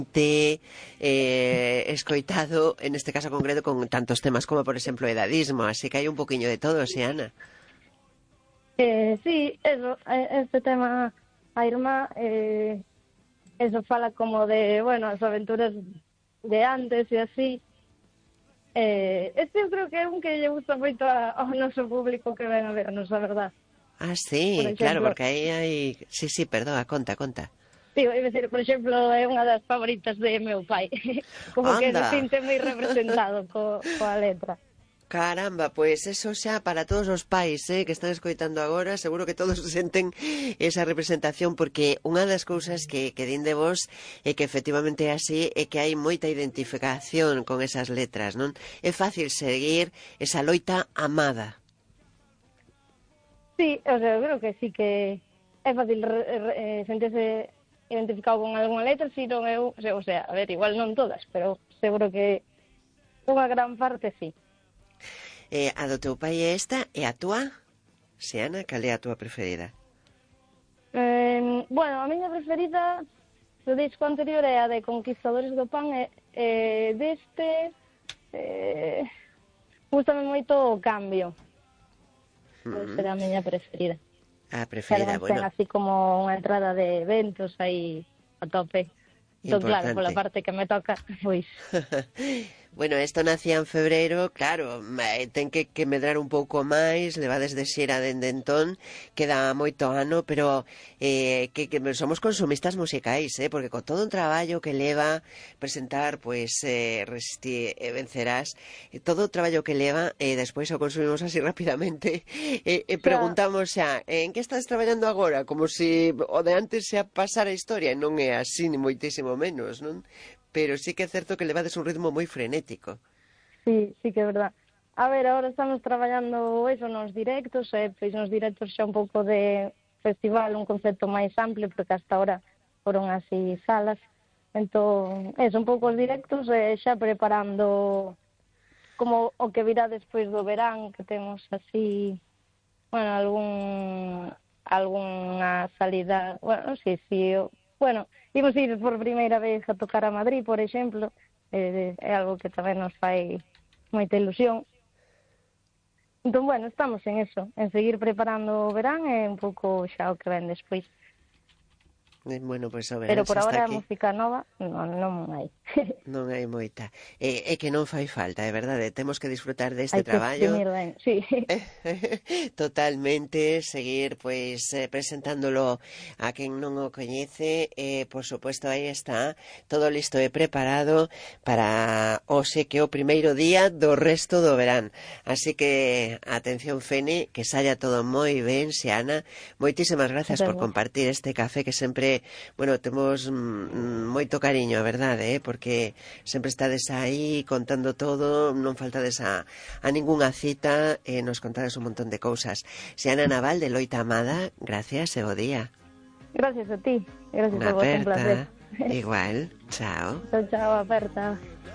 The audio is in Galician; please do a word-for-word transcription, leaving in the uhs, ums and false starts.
te eh, escoitado, en este caso concreto, con tantos temas como, por exemplo, o edadismo, así que hai un poquinho de todo, Xiana. Eh, sí, eso, eh, este tema, a irmá, eh, eso fala como de, bueno, as aventuras de antes e así. Eh, este eu creo que é un que lle gusta moito a, ao noso público que ven a vernos, a verdad. Ah, Por sí, claro, exemplo, porque aí hai... Sí, sí, perdón, conta, conta. digo, é dicir, por exemplo, é unha das favoritas de meu pai. Como que se Anda! sinte moi representado co, coa letra. Caramba, pois eso xa para todos os pais eh, que están escoitando agora, seguro que todos senten esa representación, porque unha das cousas que, que din de vos é que efectivamente é así, é que hai moita identificación con esas letras, non? É fácil seguir esa loita amada. Sí, o sea, eu creo que sí que é fácil re, re, eh, sentirse identificado con algunha letra, si non eu, o sea, a ver, igual non todas, pero seguro que unha gran parte sí. Eh, a do teu pai é esta, e a túa? Xiana, cal é a túa preferida? Eh, bueno, a miña preferida do disco anterior é a de Conquistadores do Pan, e, e deste eh, gustame moito o Cambio. Mm. Será a miña preferida. A preferida, Pero ten bueno. así como unha entrada de eventos aí a tope. Entón, claro, pola parte que me toca, pois... Bueno, isto nacía en febreiro, claro, ten que, que medrar un pouco máis, levades de xera dende entón, queda moito ano, pero eh, que, que somos consumistas musicais, eh, porque con todo un traballo que leva presentar, pois, eh, Resistir e Vencerás, eh, todo o traballo que leva, e eh, despois o consumimos así rapidamente, e eh, eh, preguntamos xa, en que estás traballando agora? Como se o de antes xa pasara a historia, non é así, ni moitísimo menos, non? Pero sí que é certo que levades un ritmo moi frenético. Sí, sí que é verdad. A ver, agora estamos traballando eso nos directos, e pois nos directos xa un pouco de festival, un concepto máis amplio, porque hasta ahora foron así salas. Entón, eso, un pouco os directos, e xa preparando como o que virá despois do verán, que temos así, bueno, algún algunha salida, bueno, sí, sí, bueno, imos ir por primeira vez a tocar a Madrid, por exemplo, é, é algo que tamén nos fai moita ilusión. Entón, bueno, estamos en eso, en seguir preparando o verán e un pouco xa o que ven despois. Bueno, pois pues, o verán pero por agora a aquí. música nova non, non hai. Non hai moita. É, é que non fai falta, é verdade. Temos que disfrutar deste hai que traballo. Ben, sí. Totalmente, seguir pois eh, presentándolo a quen non o coñece. E, por suposto, aí está todo listo e preparado para hoxe, que é o primeiro día do resto do verán. Así que, atención, Fene, que saia todo moi ben, Xiana. Moitísimas gracias por compartir este café que sempre, bueno, temos mm, moito cariño, a verdade, eh? Porque sempre estades aí contando todo, non faltades a, a ningunha cita e nos contades un montón de cousas. Xiana Naval, de Loita Amada, gracias e bo día. Gracias a ti, gracias Unha a vos, un placer. Igual, chao. Chao, chao, aperta.